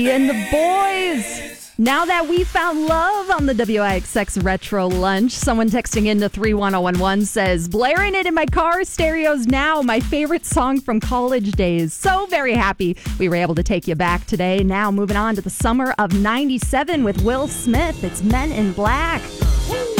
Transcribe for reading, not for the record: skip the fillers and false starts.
And the boys. Now that we found love on the WIXX Retro Lunch, someone texting into 31011 says, blaring it in my car stereos now, my favorite song from college days. So very happy we were able to take you back today. Now moving on to the summer of 97 with Will Smith. It's Men in Black.